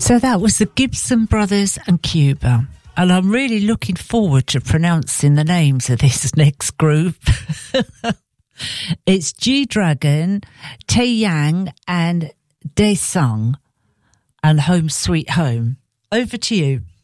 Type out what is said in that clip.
So that was the Gibson Brothers and Cuba. And I'm really looking forward to pronouncing the names of this next group. It's G-Dragon, Taeyang and Daesung and Home Sweet Home. Over to you.